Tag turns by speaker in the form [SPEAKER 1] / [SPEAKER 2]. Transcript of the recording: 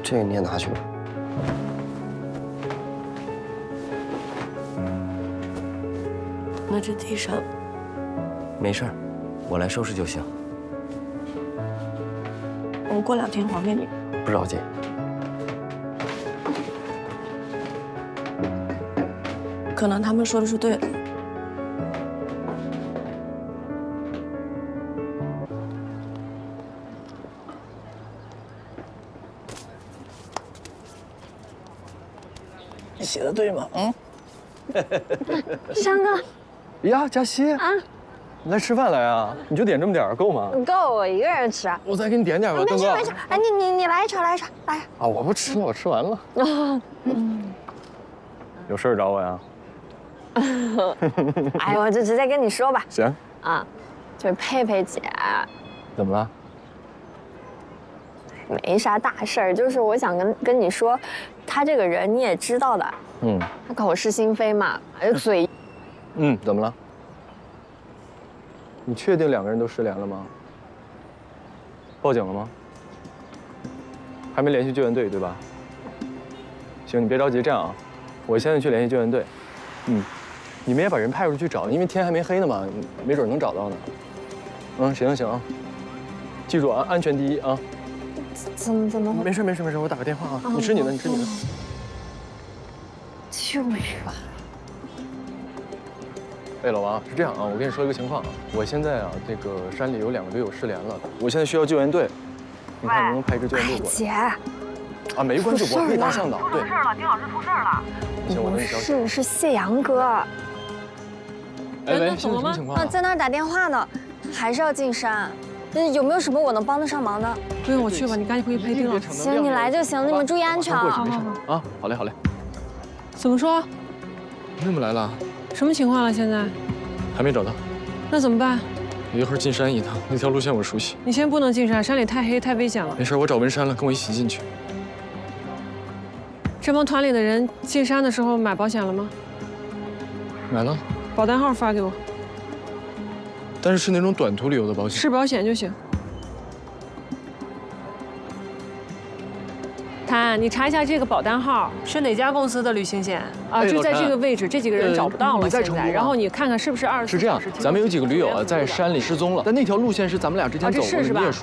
[SPEAKER 1] 这个你也拿去吧。
[SPEAKER 2] 那这地上
[SPEAKER 1] 没事儿，我来收拾就行。
[SPEAKER 2] 我过2天还给你。
[SPEAKER 1] 不着急。
[SPEAKER 2] 可能他们说的是对的。
[SPEAKER 3] 你写的对吗？嗯。
[SPEAKER 4] 山哥
[SPEAKER 3] 呀，佳熙啊，你来吃饭来啊？你就点这么点儿够吗？
[SPEAKER 4] 够我一个人吃。
[SPEAKER 3] 我再给你点点吧，邓哥。
[SPEAKER 4] 没事，哎，你来一勺，来。
[SPEAKER 3] 啊，我不吃了，我吃完了。有事儿找我呀？
[SPEAKER 4] 哎，我就直接跟你说吧。
[SPEAKER 3] 行。
[SPEAKER 4] 啊，就是佩佩姐。
[SPEAKER 3] 怎么了？
[SPEAKER 4] 没啥大事儿，就是我想跟你说，她这个人你也知道的。她口是心非嘛，嘴。
[SPEAKER 3] 怎么了？你确定2个人都失联了吗？报警了吗？还没联系救援队对吧？行，你别着急，这样啊，我现在去联系救援队。你们也把人派出去找，因为天还没黑呢嘛，没准能找到呢。行啊，记住啊，安全第一啊。
[SPEAKER 4] 怎么会？
[SPEAKER 3] 没事，我打个电话啊。你吃你的。
[SPEAKER 4] 救援。
[SPEAKER 3] 哎，老王，是这样啊，我跟你说一个情况啊，我现在啊，这个山里有2个驴友失联了，我现在需要救援队，你看能不能派一支救援队过来？
[SPEAKER 4] 姐。
[SPEAKER 3] 啊，没关系，我可以当向导。对。
[SPEAKER 5] 出事了，丁老师出事了。
[SPEAKER 3] 行，我等你消息。
[SPEAKER 4] 是谢阳哥。
[SPEAKER 3] 哎喂，现在什么情况啊？
[SPEAKER 4] 在那儿打电话呢，还是要进山。有没有什么我能帮得上忙的？
[SPEAKER 2] 不用我去吧，你赶紧回去陪丁老师。
[SPEAKER 4] 行，你来就行，你们注意安全啊。
[SPEAKER 3] 好啊，好嘞。
[SPEAKER 2] 怎么说？
[SPEAKER 3] 你怎么来了？
[SPEAKER 2] 什么情况了？现在
[SPEAKER 3] 还没找到。
[SPEAKER 2] 那怎么办？
[SPEAKER 3] 我一会儿进山一趟，那条路线我熟悉。
[SPEAKER 2] 你先不能进山，山里太黑太危险了。
[SPEAKER 3] 没事，我找文山了，跟我一起进去。
[SPEAKER 2] 这帮团里的人进山的时候买保险了吗？
[SPEAKER 3] 买了，
[SPEAKER 2] 保单号发给我。
[SPEAKER 3] 但是那种短途旅游的保险。
[SPEAKER 2] 是保险就行。谭，你查一下这个保单号是哪家公司的旅行险啊？就在这个位置，这几个人找不到了现在。然后你看看是不是24小时。
[SPEAKER 3] 是这样，咱们有几个驴友啊，在山里失踪了，但那条路线是咱们俩之前走过的，你也熟。